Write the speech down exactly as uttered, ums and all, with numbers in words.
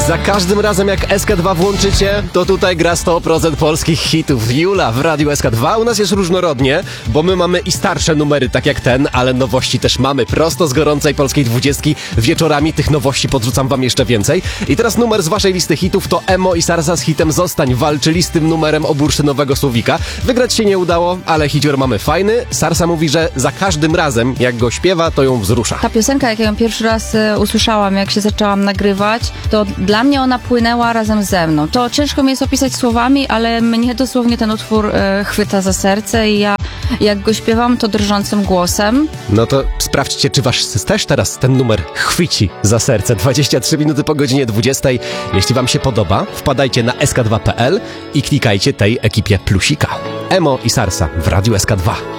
Za każdym razem jak S K dwa włączycie, to tutaj gra sto procent polskich hitów. Jula w Radiu S K dwa. U nas jest różnorodnie, bo my mamy i starsze numery, tak jak ten, ale nowości też mamy. Prosto z gorącej polskiej dwudziestki. Wieczorami tych nowości podrzucam wam jeszcze więcej. I teraz numer z waszej listy hitów to Emo i Sarsa z hitem Zostań. Walczyli z tym numerem o bursztynowego słowika. Wygrać się nie udało, ale hicior mamy fajny. Sarsa mówi, że za każdym razem, jak go śpiewa, to ją wzrusza. Ta piosenka, jak ją pierwszy raz e, usłyszałam, jak się zaczęłam nagrywać, to dla mnie ona płynęła razem ze mną. To ciężko mi jest opisać słowami, ale mnie dosłownie ten utwór e, chwyta za serce i ja, jak go śpiewam, to drżącym głosem. No to sprawdźcie, czy wasz też teraz ten numer chwyci za serce. dwadzieścia trzy minuty po godzinie dwudziestej. Jeśli wam się podoba, wpadajcie na S K dwa kropka P L i klikajcie tej ekipie plusika. Emo i Sarsa w Radiu S K dwa.